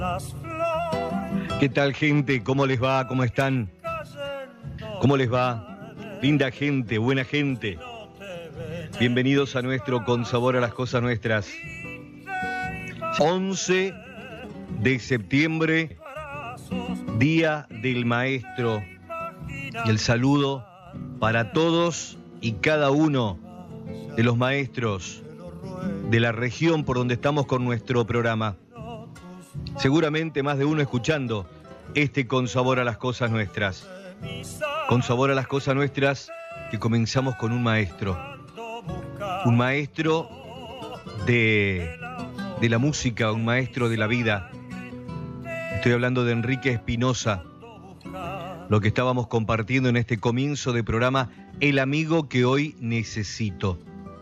¿Qué tal, gente? ¿Cómo les va? ¿Cómo están? ¿Cómo les va? Linda gente, buena gente. Bienvenidos a nuestro Con Sabor a las Cosas Nuestras. 11 de septiembre, Día del Maestro. Y el saludo para todos y cada uno de los maestros de la región por donde estamos con nuestro programa. Seguramente más de uno escuchando este Con Sabor a las Cosas Nuestras. Con Sabor a las Cosas Nuestras, que comenzamos con un maestro. Un maestro de la música, un maestro de la vida. Estoy hablando de Enrique Espinosa. Lo que estábamos compartiendo en este comienzo de programa, el amigo que hoy necesito.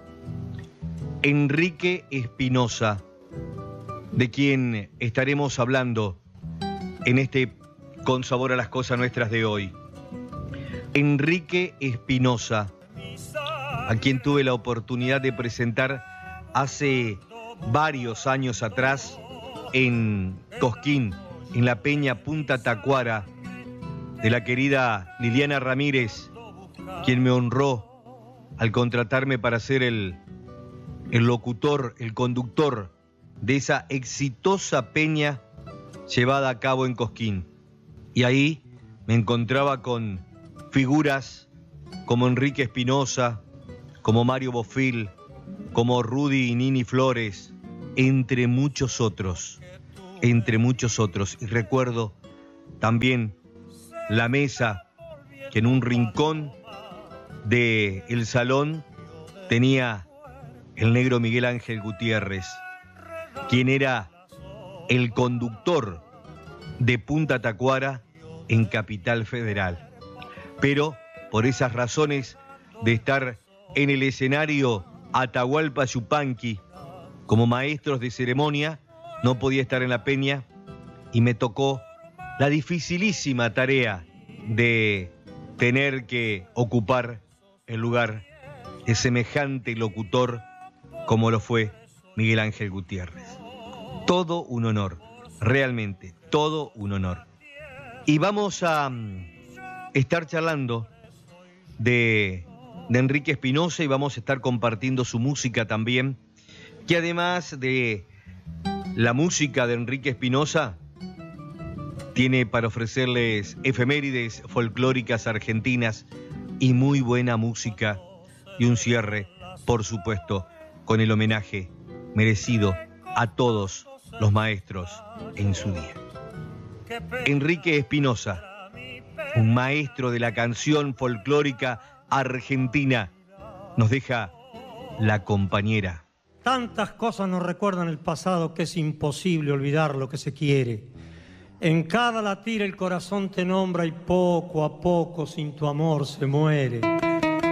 Enrique Espinosa, de quien estaremos hablando en este Con Sabor a las Cosas Nuestras de hoy. Enrique Espinosa, a quien tuve la oportunidad de presentar hace varios años atrás en Cosquín, en la Peña Punta Tacuara, de la querida Liliana Ramírez, quien me honró al contratarme para ser el locutor, el conductor de esa exitosa peña llevada a cabo en Cosquín. Y ahí me encontraba con figuras como Enrique Espinosa, como Mario Bofill, como Rudy y Nini Flores, entre muchos otros. Y recuerdo también la mesa que en un rincón del salón tenía el negro Miguel Ángel Gutiérrez, quien era el conductor de Punta Tacuara en Capital Federal. Pero por esas razones de estar en el escenario Atahualpa Yupanqui como maestros de ceremonia, no podía estar en la peña y me tocó la dificilísima tarea de tener que ocupar el lugar de semejante locutor como lo fue Miguel Ángel Gutiérrez. Todo un honor, realmente, todo un honor. Y vamos a estar charlando de Enrique Espinosa y vamos a estar compartiendo su música también, que además de la música de Enrique Espinosa, tiene para ofrecerles efemérides folclóricas argentinas y muy buena música, y un cierre, por supuesto, con el homenaje merecido a todos los maestros en su día. Enrique Espinosa, un maestro de la canción folclórica argentina, nos deja La Compañera. Tantas cosas nos recuerdan el pasado que es imposible olvidar lo que se quiere. En cada latir el corazón te nombra y poco a poco sin tu amor se muere.